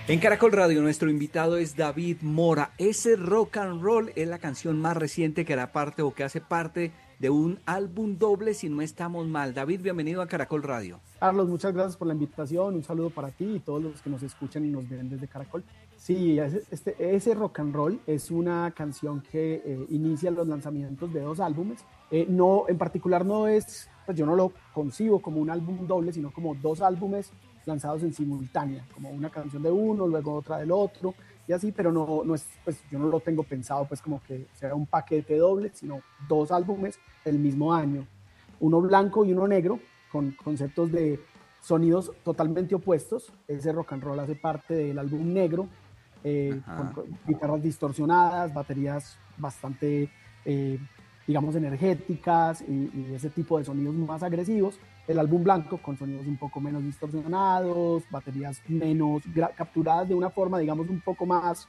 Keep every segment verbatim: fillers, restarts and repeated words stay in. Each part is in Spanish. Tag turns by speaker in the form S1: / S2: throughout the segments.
S1: En Caracol Radio, nuestro invitado es David Mora. Ese Rock and Roll es la canción más reciente que hará parte o que hace parte de un álbum doble, si no estamos mal. David, bienvenido a Caracol Radio.
S2: Carlos, muchas gracias por la invitación. Un saludo para ti y todos los que nos escuchan y nos ven desde Caracol. Sí, este, ese Rock and Roll es una canción que eh, inicia los lanzamientos de dos álbumes. Eh, no, en particular no es, pues yo no lo concibo como un álbum doble, sino como dos álbumes lanzados en simultánea, como una canción de uno, luego otra del otro, y así, pero no, no es, pues yo no lo tengo pensado pues como que sea un paquete doble, sino dos álbumes del mismo año, uno blanco y uno negro, con conceptos de sonidos totalmente opuestos. Ese Rock and Roll hace parte del álbum negro, eh, con, con guitarras distorsionadas, baterías bastante, eh, digamos, energéticas y, y ese tipo de sonidos más agresivos. El álbum blanco con sonidos un poco menos distorsionados, baterías menos capturadas de una forma, digamos, un poco más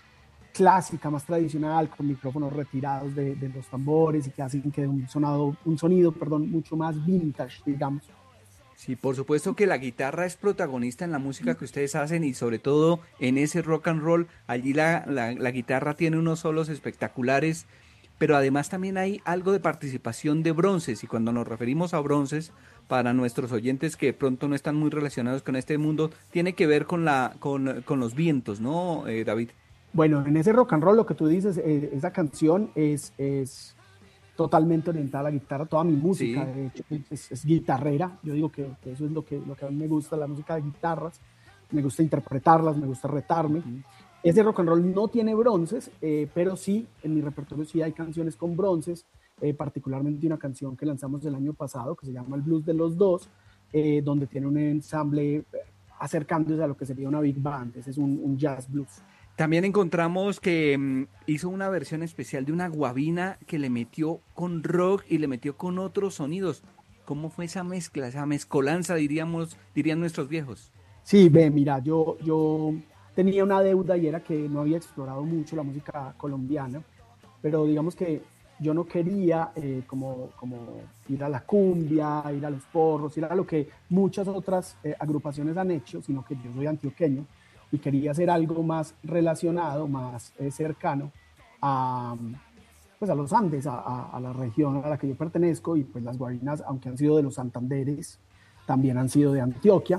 S2: clásica, más tradicional, con micrófonos retirados de, de los tambores y que hacen que un, sonado, un sonido perdón, mucho más vintage, digamos.
S1: Sí, por supuesto que la guitarra es protagonista en la música que ustedes hacen y sobre todo en ese rock and roll. Allí la, la, la guitarra tiene unos solos espectaculares, pero además también hay algo de participación de bronces, y cuando nos referimos a bronces, para nuestros oyentes que de pronto no están muy relacionados con este mundo, tiene que ver con, la, con, con los vientos, ¿no, eh, David?
S2: Bueno, en ese rock and roll lo que tú dices, eh, esa canción es, es totalmente orientada a la guitarra. Toda mi música,
S1: Sí.
S2: de hecho, es, es guitarrera. Yo digo que, que eso es lo que, lo que a mí me gusta, la música de guitarras. Me gusta interpretarlas, me gusta retarme. Uh-huh. Ese rock and roll no tiene bronces, eh, pero sí, en mi repertorio sí hay canciones con bronces, eh, particularmente una canción que lanzamos el año pasado que se llama El Blues de los Dos, eh, donde tiene un ensamble acercándose a lo que sería una big band. Ese es un, un jazz blues.
S1: También encontramos que um, hizo una versión especial de una guabina que le metió con rock y le metió con otros sonidos. ¿Cómo fue esa mezcla, esa mezcolanza, diríamos, dirían nuestros viejos?
S2: Sí, ve, mira, yo, yo tenía una deuda y era que no había explorado mucho la música colombiana, pero digamos que yo no quería eh, como, como ir a la cumbia, ir a los porros, ir a lo que muchas otras eh, agrupaciones han hecho, sino que yo soy antioqueño y quería hacer algo más relacionado, más eh, cercano a, pues a los Andes, a, a, a la región a la que yo pertenezco, y pues las guabinas, aunque han sido de los Santanderes, también han sido de Antioquia.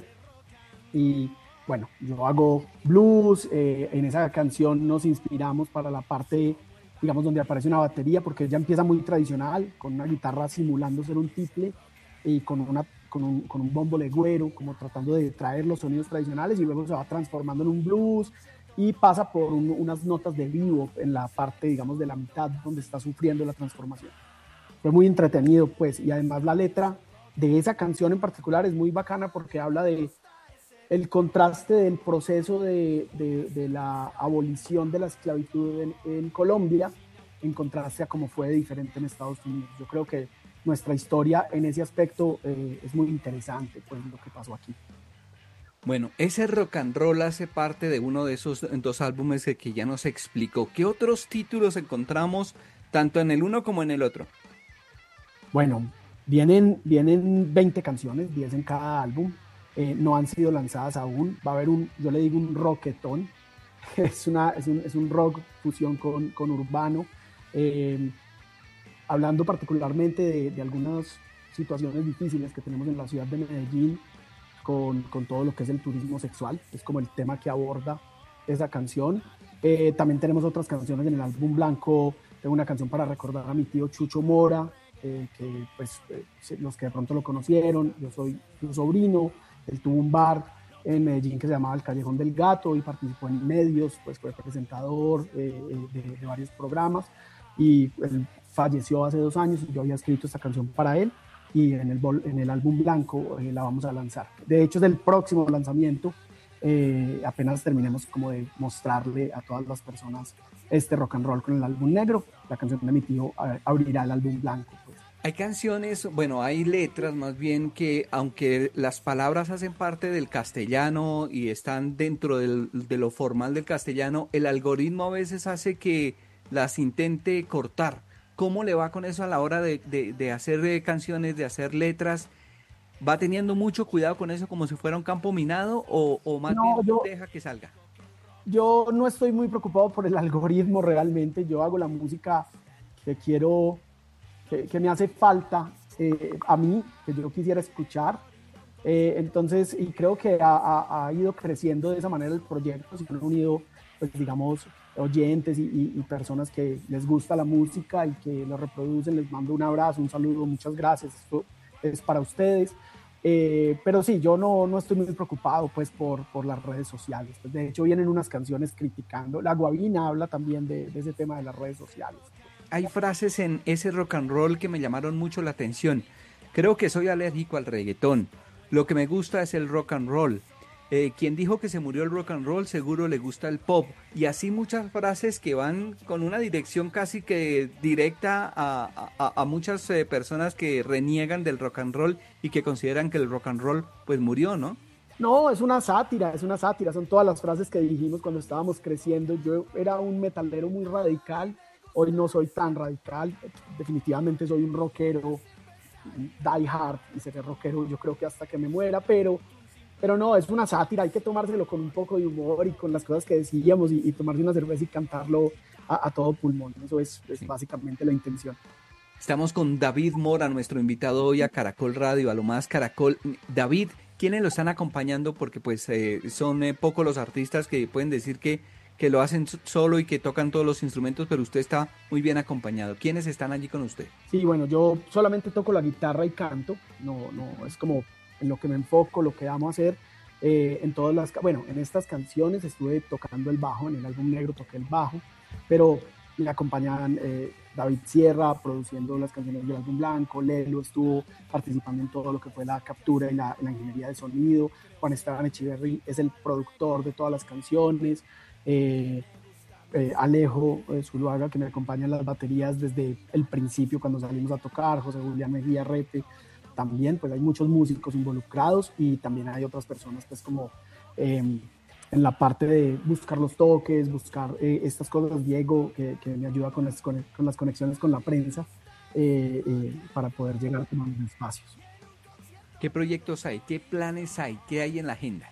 S2: Y bueno, yo hago blues, eh, en esa canción nos inspiramos para la parte, digamos, donde aparece una batería, porque ella empieza muy tradicional, con una guitarra simulando ser un tiple y con, una, con, un, con un bombo legüero, como tratando de traer los sonidos tradicionales, y luego se va transformando en un blues y pasa por un, unas notas de vivo en la parte, digamos, de la mitad donde está sufriendo la transformación. Fue muy entretenido, pues, y además la letra de esa canción en particular es muy bacana porque habla de el contraste del proceso de, de, de la abolición de la esclavitud en, en Colombia, en contraste a cómo fue diferente en Estados Unidos. Yo creo que nuestra historia en ese aspecto eh, es muy interesante, pues, lo que pasó aquí.
S1: Bueno, ese rock and roll hace parte de uno de esos dos álbumes que, que ya nos explicó. ¿Qué otros títulos encontramos tanto en el uno como en el otro?
S2: Bueno, vienen, vienen veinte canciones, diez en cada álbum. Eh, no han sido lanzadas aún. Va a haber un, yo le digo un rocketón, es, una, es, un, es un rock fusión con, con urbano, eh, hablando particularmente de, de algunas situaciones difíciles que tenemos en la ciudad de Medellín con, con todo lo que es el turismo sexual. Es como el tema que aborda esa canción. Eh, también tenemos otras canciones en el álbum blanco. Tengo una canción para recordar a mi tío Chucho Mora, eh, que pues eh, los que de pronto lo conocieron, yo soy su sobrino. Él tuvo un bar en Medellín que se llamaba El Callejón del Gato y participó en medios, pues fue presentador eh, de, de varios programas, y él falleció hace dos años y yo había escrito esta canción para él, y en el, en el álbum blanco eh, la vamos a lanzar. De hecho es el próximo lanzamiento, eh, apenas terminemos como de mostrarle a todas las personas este rock and roll con el álbum negro. La canción de mi tío abrirá el álbum blanco, pues.
S1: Hay canciones, bueno, hay letras más bien que, aunque las palabras hacen parte del castellano y están dentro del, de lo formal del castellano, el algoritmo a veces hace que las intente cortar. ¿Cómo le va con eso a la hora de, de, de hacer canciones, de hacer letras? ¿Va teniendo mucho cuidado con eso como si fuera un campo minado o, o más
S2: No,
S1: bien
S2: yo,
S1: deja que salga?
S2: yo no estoy muy preocupado por el algoritmo realmente. Yo hago la música que quiero, que, que me hace falta eh, a mí, que yo quisiera escuchar. Eh, entonces, y creo que ha, ha, ha, ido creciendo de esa manera el proyecto. Se han unido, pues digamos, oyentes y, y, y personas que les gusta la música y que lo reproducen. Les mando un abrazo, un saludo, muchas gracias. Esto es para ustedes. Eh, pero sí, yo no, no estoy muy preocupado pues por, por las redes sociales. Pues, de hecho, vienen unas canciones criticando. La Guabina habla también de, de ese tema de las redes sociales.
S1: Hay frases en ese rock and roll que me llamaron mucho la atención. Creo que soy alérgico al reggaetón. Lo que me gusta es el rock and roll. Eh, quien dijo que se murió el rock and roll seguro le gusta el pop. Y así muchas frases que van con una dirección casi que directa a, a, a muchas eh, personas que reniegan del rock and roll y que consideran que el rock and roll pues murió, ¿no?
S2: No, es una sátira, es una sátira. Son todas las frases que dijimos cuando estábamos creciendo. Yo era un metalero muy radical. Hoy no soy tan radical. Definitivamente soy un rockero die hard y seré rockero yo creo que hasta que me muera, pero Pero no, es una sátira, hay que tomárselo con un poco de humor y con las cosas que decíamos y, y tomarse una cerveza y cantarlo a, a todo pulmón. Eso es, es sí. básicamente la intención.
S1: Estamos con David Mora, nuestro invitado hoy a Caracol Radio, a lo más Caracol. David, ¿quiénes lo están acompañando? Porque pues eh, son eh, pocos los artistas que pueden decir que, que lo hacen solo y que tocan todos los instrumentos, pero usted está muy bien acompañado. ¿Quiénes están allí con usted?
S2: Sí, bueno, yo solamente toco la guitarra y canto, no, no, es como en lo que me enfoco, lo que amo hacer. Eh, en todas las, bueno, en estas canciones estuve tocando el bajo, en el álbum negro toqué el bajo, pero me acompañaban eh, David Sierra produciendo las canciones del álbum blanco, Lelo estuvo participando en todo lo que fue la captura y la, la ingeniería de sonido, Juan Esteban Echeverry es el productor de todas las canciones, eh, eh, Alejo eh, Zuluaga que me acompaña en las baterías desde el principio cuando salimos a tocar, José Julián Mejía Repe. También pues hay muchos músicos involucrados y también hay otras personas pues como eh, en la parte de buscar los toques, buscar eh, estas cosas, Diego que, que me ayuda con las, con, con las conexiones con la prensa eh, eh, para poder llegar a los espacios.
S1: ¿Qué proyectos hay? ¿Qué planes hay? ¿Qué hay en la agenda?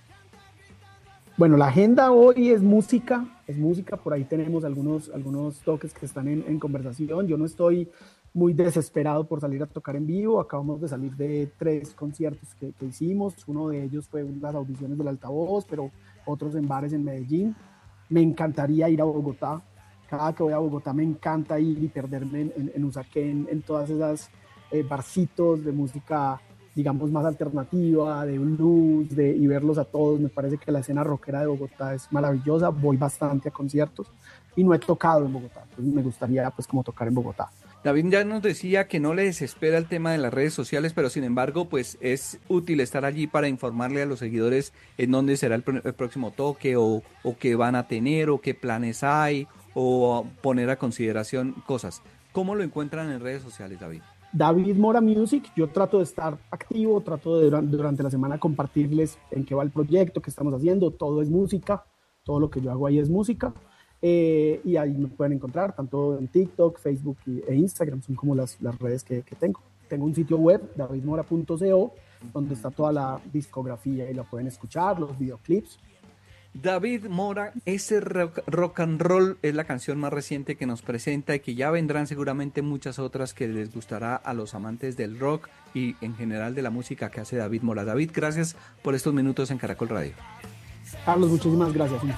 S2: Bueno, la agenda hoy es música, es música, por ahí tenemos algunos, algunos toques que están en, en conversación, yo no estoy muy desesperado por salir a tocar en vivo. Acabamos de salir de tres conciertos que, que hicimos. Uno de ellos fue las audiciones del Altavoz, pero otros en bares en Medellín. Me encantaría ir a Bogotá. Cada que voy a Bogotá me encanta ir y perderme en, en, en Usaquén, en todas esas eh, barcitos de música, digamos, más alternativa, de blues, de, y verlos a todos. Me parece que la escena rockera de Bogotá es maravillosa. Voy bastante a conciertos y no he tocado en Bogotá. Entonces me gustaría, pues, como tocar en Bogotá.
S1: David ya nos decía que no le desespera el tema de las redes sociales, pero sin embargo, pues es útil estar allí para informarle a los seguidores en dónde será el, pr- el próximo toque o, o qué van a tener o qué planes hay o poner a consideración cosas. ¿Cómo lo encuentran en redes sociales, David?
S2: David Mora Music, yo trato de estar activo, trato de durante, durante la semana compartirles en qué va el proyecto, qué estamos haciendo, todo es música, todo lo que yo hago ahí es música. Eh, y ahí me pueden encontrar tanto en TikTok, Facebook y, e Instagram, son como las, las redes que, que tengo. Tengo un sitio web, david mora punto co, donde está toda la discografía y lo pueden escuchar, los videoclips.
S1: David Mora, ese rock, rock and roll es la canción más reciente que nos presenta y que ya vendrán seguramente muchas otras que les gustará a los amantes del rock y en general de la música que hace David Mora. David, gracias por estos minutos en Caracol Radio.
S2: Carlos, muchísimas gracias.